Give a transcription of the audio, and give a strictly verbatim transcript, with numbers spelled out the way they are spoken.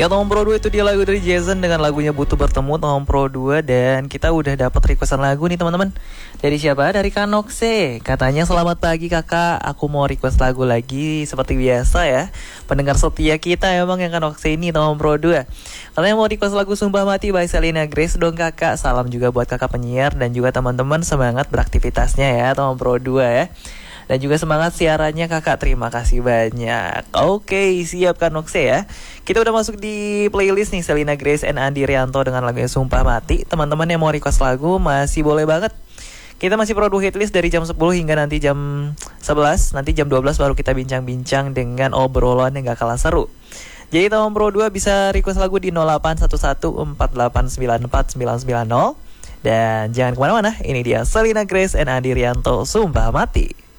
Ya Tom Pro dua itu dia lagu dari Jason dengan lagunya Butuh Bertemu Tom Pro dua. Dan kita udah dapat requestan lagu nih teman-teman. Dari siapa? Dari Kanokse. Katanya selamat pagi kakak, aku mau request lagu lagi. Seperti biasa ya, pendengar setia kita emang yang Kanokse ini Tom Pro dua. Katanya mau request lagu Sumpah Mati by Selena Grace dong kakak. Salam juga buat kakak penyiar dan juga teman-teman, semangat beraktivitasnya ya Tom Pro dua ya. Dan juga semangat siarannya kakak, terima kasih banyak. Oke, siap Kanokse ya. Kita udah masuk di playlist nih Selena Grace and Andi Rianto dengan lagunya Sumpah Mati. Teman-teman yang mau request lagu masih boleh banget. Kita masih produk hitlist dari jam sepuluh hingga nanti jam sebelas. Nanti jam dua belas baru kita bincang-bincang dengan obrolan yang gak kalah seru. Jadi Tom Pro dua bisa request lagu di nol delapan satu satu empat delapan sembilan empat sembilan sembilan nol. Dan jangan kemana-mana, ini dia Selena Grace and Andi Rianto Sumpah Mati.